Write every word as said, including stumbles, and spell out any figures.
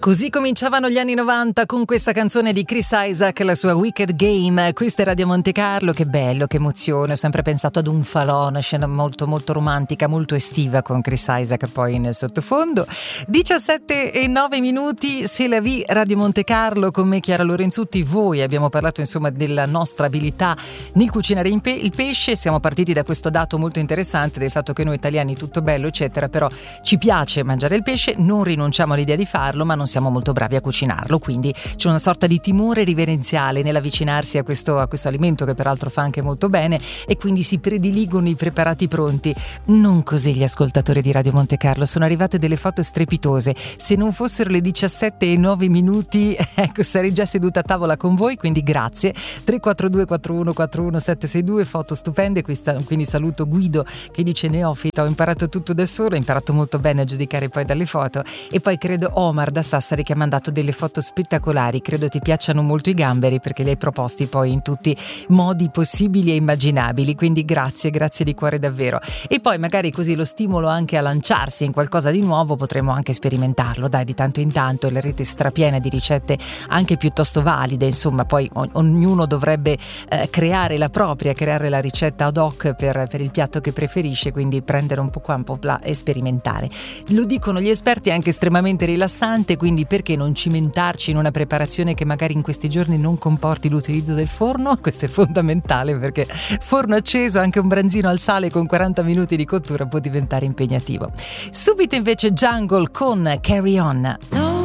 Così cominciavano gli anni novanta con questa canzone di Chris Isaak, la sua Wicked Game. Questa è Radio Monte Carlo, che bello, che emozione. Ho sempre pensato ad un falò, una scena molto molto romantica, molto estiva con Chris Isaak poi nel sottofondo. diciassette e nove minuti, c'est la vie, Radio Monte Carlo, con me Chiara Lorenzutti. Voi abbiamo parlato insomma della nostra abilità nel cucinare in pe- il pesce. Siamo partiti da questo dato molto interessante del fatto che noi italiani tutto bello eccetera, però ci piace mangiare il pesce, non rinunciamo all'idea di farlo, ma non siamo molto bravi a cucinarlo, quindi c'è una sorta di timore riverenziale nell'avvicinarsi a questo, a questo alimento che peraltro fa anche molto bene, e quindi si prediligono i preparati pronti. Non così gli ascoltatori di Radio Monte Carlo, sono arrivate delle foto strepitose. Se non fossero le diciassette e nove minuti, ecco, sarei già seduta a tavola con voi, quindi grazie. Tre quattro due quattro uno quattro uno sette sei due, foto stupende. Questa, quindi saluto Guido che dice: neofita, ho imparato tutto da solo, ho imparato molto bene a giudicare poi dalle foto. E poi credo Omar da Sassari che ha mandato delle foto spettacolari, credo ti piacciono molto i gamberi perché li hai proposti poi in tutti i modi possibili e immaginabili, quindi grazie, grazie di cuore davvero. E poi magari così lo stimolo anche a lanciarsi in qualcosa di nuovo, potremo anche sperimentarlo, dai, di tanto in tanto. La rete è strapiena di ricette anche piuttosto valide, insomma, poi o- ognuno dovrebbe eh, creare la propria, creare la ricetta ad hoc per, per il piatto che preferisce, quindi prendere un po' qua, un po' là e sperimentare. Lo dicono gli esperti, è anche estremamente rilassante, quindi perché non cimentarci in una preparazione che magari in questi giorni non comporti l'utilizzo del forno? Questo è fondamentale, perché forno acceso, anche un branzino al sale con quaranta minuti di cottura può diventare impegnativo. Subito invece Jungle con Carry On.